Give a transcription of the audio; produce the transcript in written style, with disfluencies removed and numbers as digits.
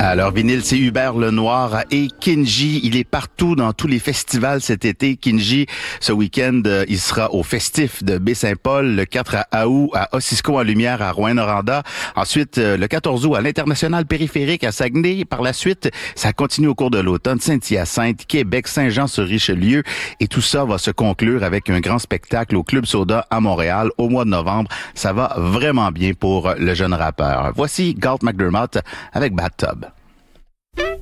Alors, vinyle, c'est Hubert Lenoir et Kinji. Il est partout dans tous les festivals cet été. Kinji, ce week-end, il sera au Festif de Baie-Saint-Paul, le 4 août à Ossisco en Lumière à Rouyn-Noranda. Ensuite, le 14 août à l'International Périphérique à Saguenay. Par la suite, ça continue au cours de l'automne. Saint-Hyacinthe, Québec, Saint-Jean-sur-Richelieu. Et tout ça va se conclure avec un grand spectacle au Club Soda à Montréal au mois de novembre. Ça va vraiment bien pour le jeune rappeur. Voici Galt McDermott avec Bad Tub.